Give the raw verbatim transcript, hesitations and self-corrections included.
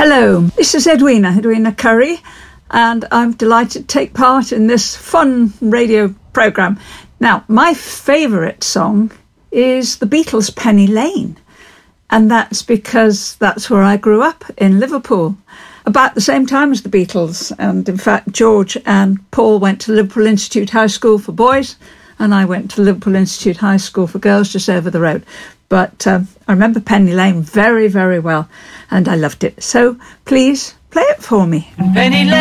Hello, this is Edwina, Edwina Curry, and I'm delighted to take part in this fun radio programme. Now, my favourite song is the Beatles' Penny Lane, and that's because that's where I grew up, in Liverpool, about the same time as the Beatles. And in fact, George and Paul went to Liverpool Institute High School for boys, and I went to Liverpool Institute High School for girls just over the road. But um, I remember Penny Lane very, very well, and I loved it. So please play it for me. Penny Lane.